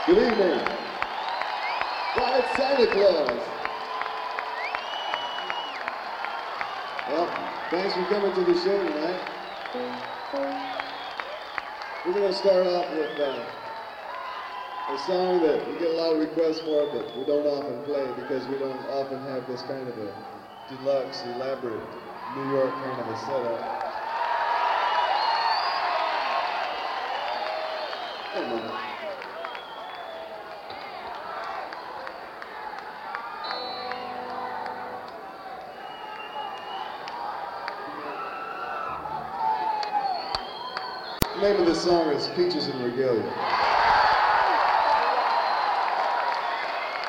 Good evening. Why, it's Santa Claus. Well, thanks for coming to the show tonight. We're going to start off with a song that we get a lot of requests for, but we don't often play because we don't often have this kind of a deluxe, elaborate New York kind of a setup. Wait a minute. The name of the song is Peaches and Regalia.